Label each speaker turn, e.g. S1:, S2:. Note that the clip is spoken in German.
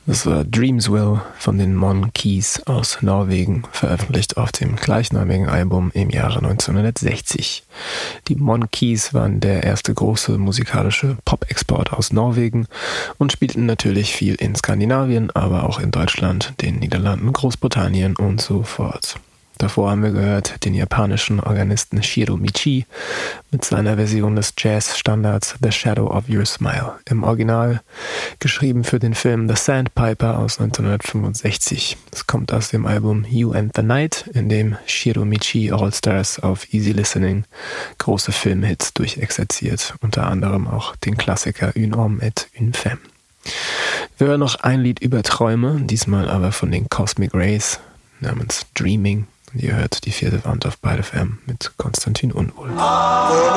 S1: Das war Dreamsville von den Monkees aus Norwegen, veröffentlicht auf dem gleichnamigen Album im Jahre 1960. Die Monkees waren der erste große musikalische Pop-Export aus Norwegen und spielten natürlich viel in Skandinavien, aber auch in Deutschland, den Niederlanden, Großbritannien und so fort. Davor haben wir gehört den japanischen Organisten Shiro Michi mit seiner Version des Jazz-Standards The Shadow of Your Smile. Im Original geschrieben für den Film The Sandpiper aus 1965. Es kommt aus dem Album You and the Night, in dem Shiro Michi All-Stars auf Easy Listening große Filmhits durchexerziert. Unter anderem auch den Klassiker Une homme et une femme. Wir hören noch ein Lied über Träume, diesmal aber von den Cosmic Rays namens Dreaming. Und ihr hört die 4. Wand auf Byte FM mit Konstantin Unwohl.